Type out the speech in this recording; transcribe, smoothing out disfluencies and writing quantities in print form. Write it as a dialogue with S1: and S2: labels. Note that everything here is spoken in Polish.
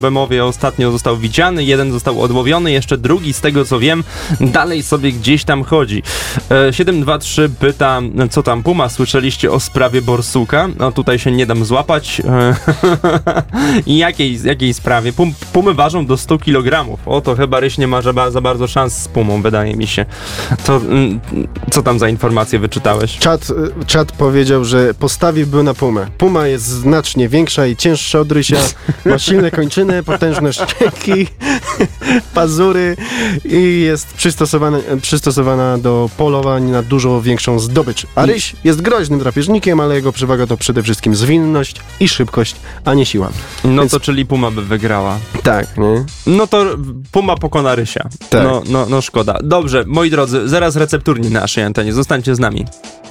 S1: Bemowie ostatnio został widziany, jeden został odłowiony, jeszcze drugi, z tego co wiem, dalej sobie gdzieś tam chodzi. 723 pyta, co tam Puma, słyszeliście o sprawie borsuka? No tutaj się nie dam złapać. I jakiej sprawie? Pumy ważą do 100 kg. O, to chyba Ryś nie ma za bardzo szans z Pumą, wydaje mi się. To co tam za informacje wyczytałeś?
S2: Czat powiedział, że postawiłby na Pumę. Puma jest znacznie większa i cięższa od Rysia, ma silne kończyny, potężne szczęki, pazury i jest przystosowana do polowań na dużo większą zdobycz. A Ryś jest groźnym drapieżnikiem, ale jego przewaga to przede wszystkim zwinność i szybkość, a nie siła.
S1: No więc... to czyli Puma by wygrała.
S2: Tak, nie?
S1: No to Puma pokona Rysia.
S2: Tak.
S1: No szkoda. Dobrze, moi drodzy, zaraz recepturni na naszej antenie. Zostańcie z nami.